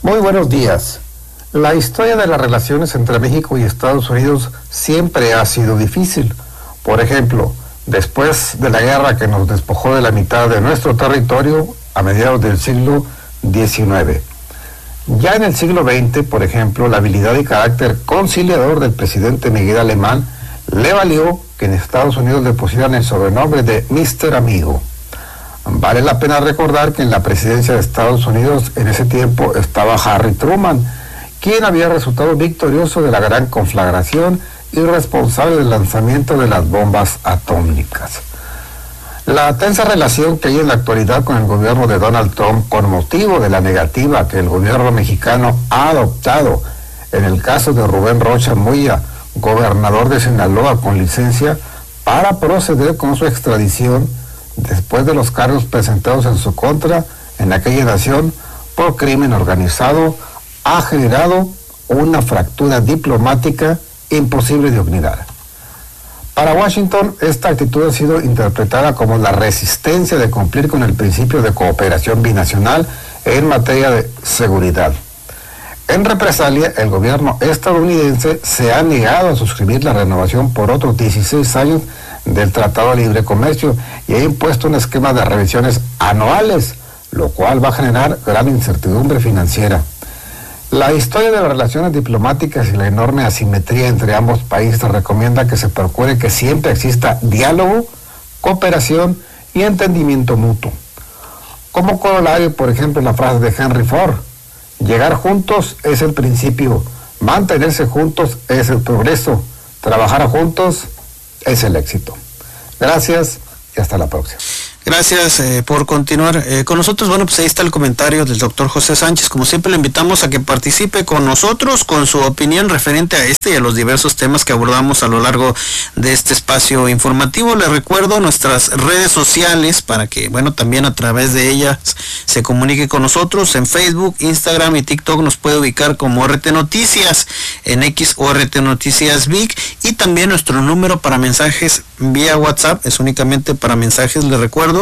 Muy buenos días. La historia de las relaciones entre México y Estados Unidos siempre ha sido difícil. Por ejemplo, después de la guerra que nos despojó de la mitad de nuestro territorio a mediados del siglo XIX. Ya en el siglo XX, por ejemplo, la habilidad y carácter conciliador del presidente Miguel Alemán le valió que en Estados Unidos le pusieran el sobrenombre de Mr. Amigo. Vale la pena recordar que en la presidencia de Estados Unidos en ese tiempo estaba Harry Truman, quien había resultado victorioso de la gran conflagración y responsable del lanzamiento de las bombas atómicas. La tensa relación que hay en la actualidad con el gobierno de Donald Trump con motivo de la negativa que el gobierno mexicano ha adoptado en el caso de Rubén Rocha Moya, gobernador de Sinaloa con licencia, para proceder con su extradición después de los cargos presentados en su contra en aquella nación por crimen organizado, ha generado una fractura diplomática imposible de unir. Para Washington, esta actitud ha sido interpretada como la resistencia de cumplir con el principio de cooperación binacional en materia de seguridad. En represalia, el gobierno estadounidense se ha negado a suscribir la renovación por otros 16 años del Tratado de Libre Comercio y ha impuesto un esquema de revisiones anuales, lo cual va a generar gran incertidumbre financiera. La historia de las relaciones diplomáticas y la enorme asimetría entre ambos países recomienda que se procure que siempre exista diálogo, cooperación y entendimiento mutuo. Como corolario, por ejemplo, la frase de Henry Ford: llegar juntos es el principio, mantenerse juntos es el progreso, trabajar juntos es el éxito. Gracias y hasta la próxima. Gracias por continuar con nosotros. Bueno, pues ahí está el comentario del doctor José Sánchez. Como siempre, le invitamos a que participe con nosotros con su opinión referente a este y a los diversos temas que abordamos a lo largo de este espacio informativo. Le recuerdo nuestras redes sociales para que, bueno, también a través de ellas se comunique con nosotros. En Facebook, Instagram y TikTok nos puede ubicar como RT Noticias, en X o RT Noticias VIC, y también nuestro número para mensajes vía WhatsApp es únicamente para mensajes, le recuerdo,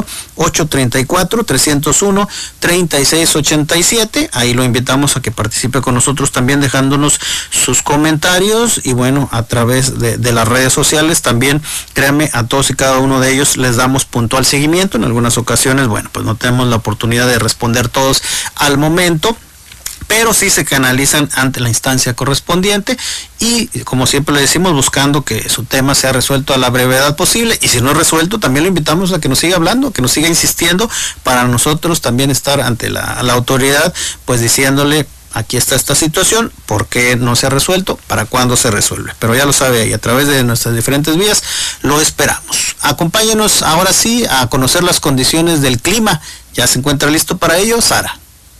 834-301-3687. Ahí lo invitamos a que participe con nosotros también dejándonos sus comentarios, y bueno, a través de las redes sociales también, créanme, a todos y cada uno de ellos les damos puntual seguimiento. En algunas ocasiones, bueno, pues no tenemos la oportunidad de responder todos al momento, pero sí se canalizan ante la instancia correspondiente y, como siempre le decimos, buscando que su tema sea resuelto a la brevedad posible, y si no es resuelto, también lo invitamos a que nos siga hablando, que nos siga insistiendo, para nosotros también estar ante la autoridad, pues diciéndole: aquí está esta situación, ¿por qué no se ha resuelto? ¿Para cuándo se resuelve? Pero ya lo sabe, y a través de nuestras diferentes vías lo esperamos. Acompáñenos ahora sí a conocer las condiciones del clima. ¿Ya se encuentra listo para ello, Sara?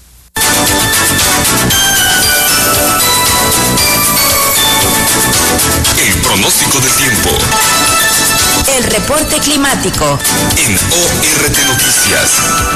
El pronóstico del tiempo. El reporte climático. En ORT Noticias.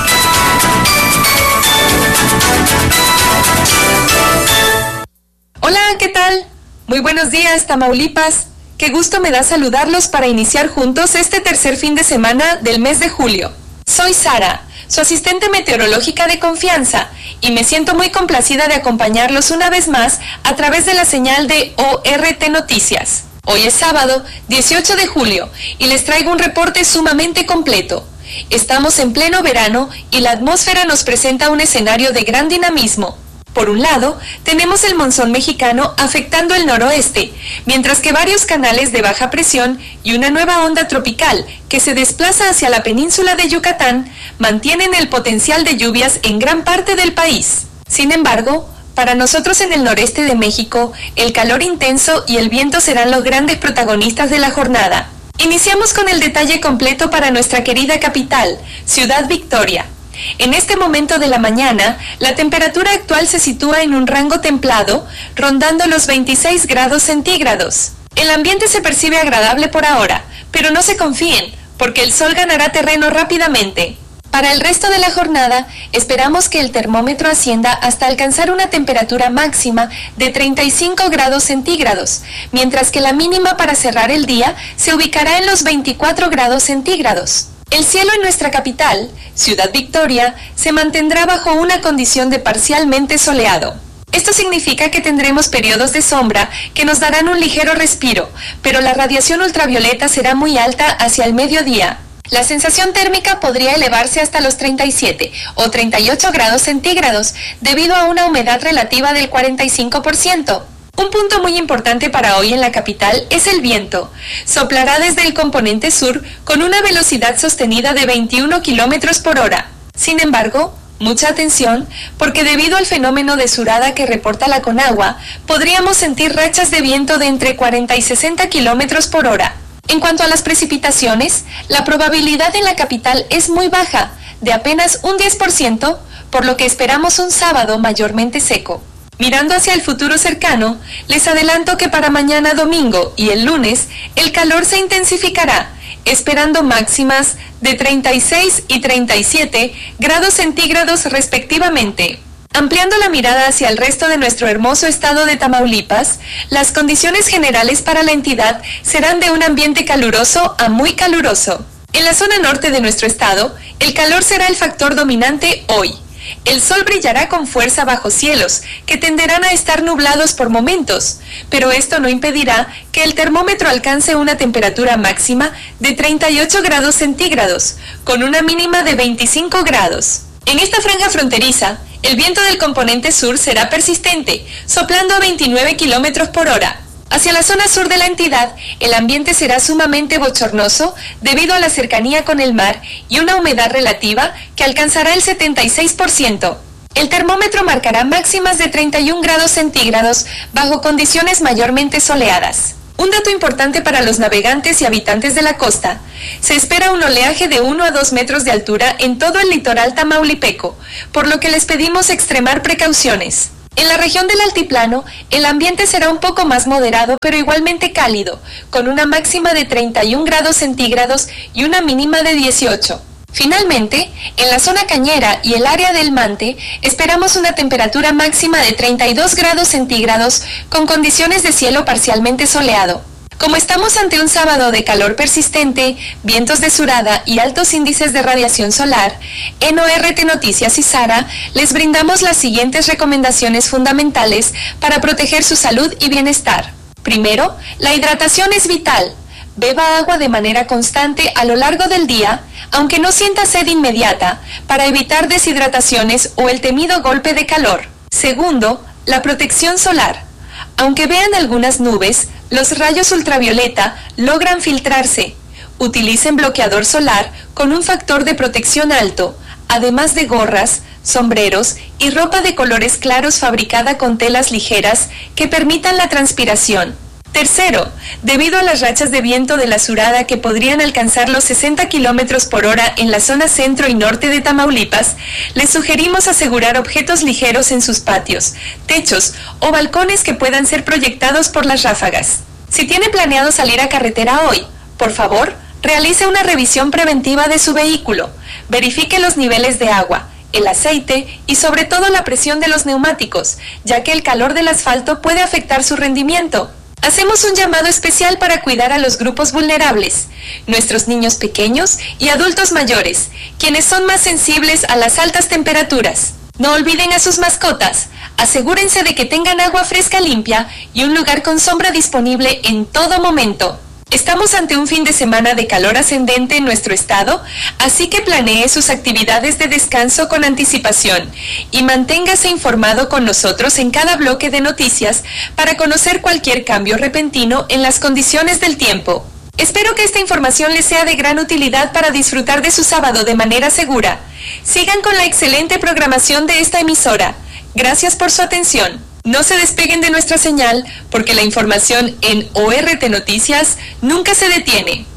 Hola, ¿qué tal? Muy buenos días, Tamaulipas. Qué gusto me da saludarlos para iniciar juntos este tercer fin de semana del mes de julio. Soy Sara, su asistente meteorológica de confianza, y me siento muy complacida de acompañarlos una vez más a través de la señal de ORT Noticias. Hoy es sábado, 18 de julio, y les traigo un reporte sumamente completo. Estamos en pleno verano y la atmósfera nos presenta un escenario de gran dinamismo. Por un lado, tenemos el monzón mexicano afectando el noroeste, mientras que varios canales de baja presión y una nueva onda tropical que se desplaza hacia la península de Yucatán mantienen el potencial de lluvias en gran parte del país. Sin embargo, para nosotros en el noreste de México, el calor intenso y el viento serán los grandes protagonistas de la jornada. Iniciamos con el detalle completo para nuestra querida capital, Ciudad Victoria. En este momento de la mañana, la temperatura actual se sitúa en un rango templado, rondando los 26 grados centígrados. El ambiente se percibe agradable por ahora, pero no se confíen, porque el sol ganará terreno rápidamente. Para el resto de la jornada, esperamos que el termómetro ascienda hasta alcanzar una temperatura máxima de 35 grados centígrados, mientras que la mínima para cerrar el día se ubicará en los 24 grados centígrados. El cielo en nuestra capital, Ciudad Victoria, se mantendrá bajo una condición de parcialmente soleado. Esto significa que tendremos periodos de sombra que nos darán un ligero respiro, pero la radiación ultravioleta será muy alta hacia el mediodía. La sensación térmica podría elevarse hasta los 37 o 38 grados centígrados debido a una humedad relativa del 45%. Un punto muy importante para hoy en la capital es el viento. Soplará desde el componente sur con una velocidad sostenida de 21 kilómetros por hora. Sin embargo, mucha atención, porque debido al fenómeno de surada que reporta la Conagua, podríamos sentir rachas de viento de entre 40 y 60 kilómetros por hora. En cuanto a las precipitaciones, la probabilidad en la capital es muy baja, de apenas un 10%, por lo que esperamos un sábado mayormente seco. Mirando hacia el futuro cercano, les adelanto que para mañana domingo y el lunes, el calor se intensificará, esperando máximas de 36 y 37 grados centígrados respectivamente. Ampliando la mirada hacia el resto de nuestro hermoso estado de Tamaulipas, las condiciones generales para la entidad serán de un ambiente caluroso a muy caluroso. En la zona norte de nuestro estado, el calor será el factor dominante hoy. El sol brillará con fuerza bajo cielos, que tenderán a estar nublados por momentos, pero esto no impedirá que el termómetro alcance una temperatura máxima de 38 grados centígrados, con una mínima de 25 grados. En esta franja fronteriza, el viento del componente sur será persistente, soplando a 29 kilómetros por hora. Hacia la zona sur de la entidad, el ambiente será sumamente bochornoso debido a la cercanía con el mar y una humedad relativa que alcanzará el 76%. El termómetro marcará máximas de 31 grados centígrados bajo condiciones mayormente soleadas. Un dato importante para los navegantes y habitantes de la costa: se espera un oleaje de 1 a 2 metros de altura en todo el litoral tamaulipeco, por lo que les pedimos extremar precauciones. En la región del altiplano, el ambiente será un poco más moderado pero igualmente cálido, con una máxima de 31 grados centígrados y una mínima de 18. Finalmente, en la zona cañera y el área del Mante, esperamos una temperatura máxima de 32 grados centígrados con condiciones de cielo parcialmente soleado. Como estamos ante un sábado de calor persistente, vientos de surada y altos índices de radiación solar, en ORT Noticias y Sara les brindamos las siguientes recomendaciones fundamentales para proteger su salud y bienestar. Primero, la hidratación es vital. Beba agua de manera constante a lo largo del día, aunque no sienta sed inmediata, para evitar deshidrataciones o el temido golpe de calor. Segundo, la protección solar. Aunque vean algunas nubes, los rayos ultravioleta logran filtrarse. Utilicen bloqueador solar con un factor de protección alto, además de gorras, sombreros y ropa de colores claros fabricada con telas ligeras que permitan la transpiración. Tercero, debido a las rachas de viento de la surada que podrían alcanzar los 60 kilómetros por hora en la zona centro y norte de Tamaulipas, les sugerimos asegurar objetos ligeros en sus patios, techos o balcones que puedan ser proyectados por las ráfagas. Si tiene planeado salir a carretera hoy, por favor, realice una revisión preventiva de su vehículo. Verifique los niveles de agua, el aceite y sobre todo la presión de los neumáticos, ya que el calor del asfalto puede afectar su rendimiento. Hacemos un llamado especial para cuidar a los grupos vulnerables, nuestros niños pequeños y adultos mayores, quienes son más sensibles a las altas temperaturas. No olviden a sus mascotas, asegúrense de que tengan agua fresca limpia y un lugar con sombra disponible en todo momento. Estamos ante un fin de semana de calor ascendente en nuestro estado, así que planee sus actividades de descanso con anticipación y manténgase informado con nosotros en cada bloque de noticias para conocer cualquier cambio repentino en las condiciones del tiempo. Espero que esta información les sea de gran utilidad para disfrutar de su sábado de manera segura. Sigan con la excelente programación de esta emisora. Gracias por su atención. No se despeguen de nuestra señal porque la información en ORT Noticias nunca se detiene.